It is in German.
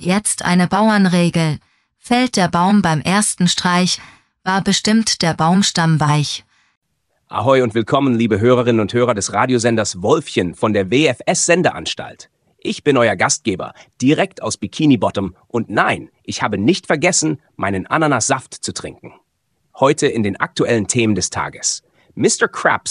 Jetzt eine Bauernregel. Fällt der Baum beim ersten Streich, war bestimmt der Baumstamm weich. Ahoi und willkommen, liebe Hörerinnen und Hörer des Radiosenders Wolfchen von der WFS-Sendeanstalt. Ich bin euer Gastgeber, direkt aus Bikini Bottom und nein, ich habe nicht vergessen, meinen Ananassaft zu trinken. Heute in den aktuellen Themen des Tages. Mr. Krabs